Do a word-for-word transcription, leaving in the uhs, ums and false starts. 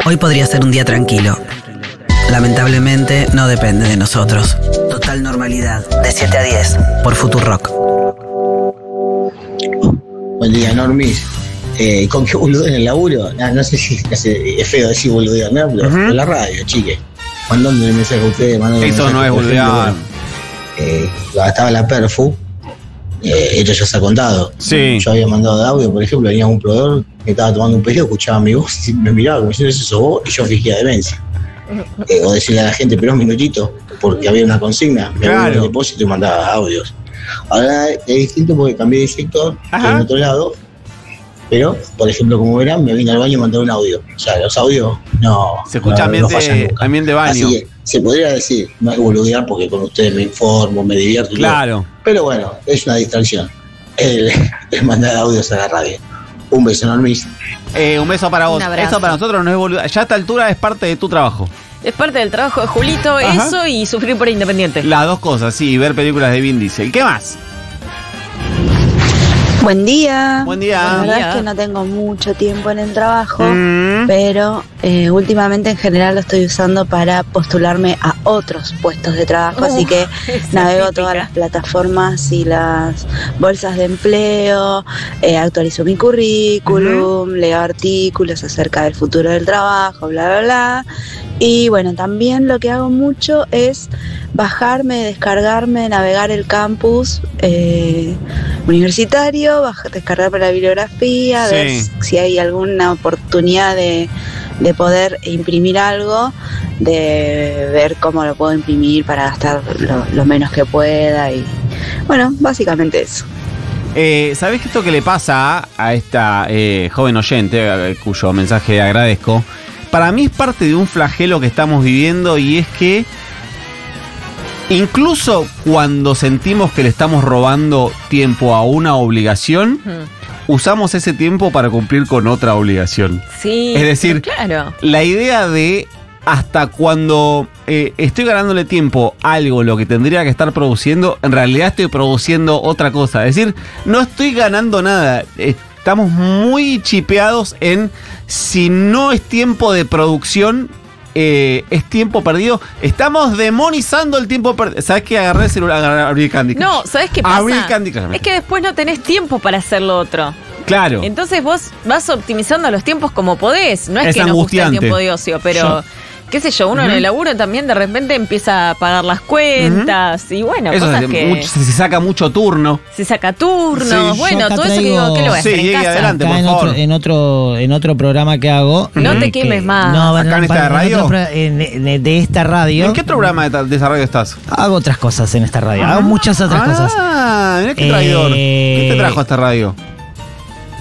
Hoy podría ser un día tranquilo. Lamentablemente no depende de nosotros. Total normalidad, de siete a diez, por Futurock. Buen día, Normis. Eh, ¿Con qué boludeo en el laburo? No, no sé si no sé, es feo decir boludeo, ¿no? Pero uh-huh. En la radio, chique. Mandándole mensaje a ustedes, mandándole Eso no es boludear. Eh, estaba la Perfu. Eh, esto ya se ha contado. Sí. Yo había mandado de audio, por ejemplo, venía un proveedor que estaba tomando un pedido, escuchaba mi voz y me miraba como si ese sos vos y yo fingía demencia. Eh, o decirle a la gente, pero un minutito, porque había una consigna, me claro. Había un depósito y mandaba audios. Ahora es distinto porque cambié de sector, estoy en otro lado, pero, por ejemplo, como verán, me vine al baño y mandé un audio. O sea, los audios no. Se escucha no, ambiente, no fallan nunca. ambiente baño. Así que se podría decir, no es boludear porque con ustedes me informo, me divierto. Claro. Todo. Pero bueno, es una distracción. El, el mandar audios a la radio. Un beso, Normis. Eh, un beso para vos. Eso para nosotros no es boludear. Ya a esta altura es parte de tu trabajo. Es parte del trabajo de Julito, ajá. Eso y sufrir por Independiente. Las dos cosas, sí, ver películas de Vin Diesel. ¿Qué más? Buen día. Buen día. La verdad día. es que no tengo mucho tiempo en el trabajo, mm. pero eh, últimamente en general lo estoy usando para postularme a otros puestos de trabajo, uh, así que navego típica. Todas las plataformas y las bolsas de empleo, eh, actualizo mi currículum, uh-huh. leo artículos acerca del futuro del trabajo, bla, bla, bla. Y bueno, también lo que hago mucho es bajarme, descargarme, navegar el campus eh, universitario, bajar, descargar para la bibliografía, sí. ver si hay alguna oportunidad de, de poder imprimir algo, de ver cómo lo puedo imprimir para gastar lo, lo menos que pueda y bueno, básicamente eso. Eh, ¿Sabés esto que le pasa a esta eh, joven oyente, eh, cuyo mensaje agradezco? Para mí es parte de un flagelo que estamos viviendo y es que incluso cuando sentimos que le estamos robando tiempo a una obligación, hmm. usamos ese tiempo para cumplir con otra obligación. Sí, es decir, claro. La idea de hasta cuando eh, estoy ganándole tiempo a algo lo que tendría que estar produciendo, en realidad estoy produciendo otra cosa. Es decir, no estoy ganando nada. Estamos muy chipeados en si no es tiempo de producción, eh, es tiempo perdido. Estamos demonizando el tiempo perdido. ¿Sabes qué? Agarré el celular, agarré, abrí Candy Crush. No, ¿sabes qué pasa? Abrí Candy Crush. Es que después no tenés tiempo para hacer lo otro. Claro. Entonces vos vas optimizando los tiempos como podés. No es, es que nos guste el tiempo de ocio, pero... Yo. qué sé yo, uno uh-huh. en el laburo también de repente empieza a pagar las cuentas uh-huh. y bueno, eso cosas es, que... Mucho, se saca mucho turno. Se saca turno, sí, bueno, todo traigo... eso que digo, ¿qué lo ves? Sí, en casa. adelante, acá por en favor. Otro, en, otro, en otro programa que hago... No uh-huh. te quemes que, más. No, ¿Acá en esta radio? Otro, en, en, de esta radio. ¿En qué programa de, de esa radio estás? Hago otras cosas en esta radio, ah, hago muchas otras ah, cosas. Ah, mirá qué traidor. Eh... ¿Qué te trajo a esta radio?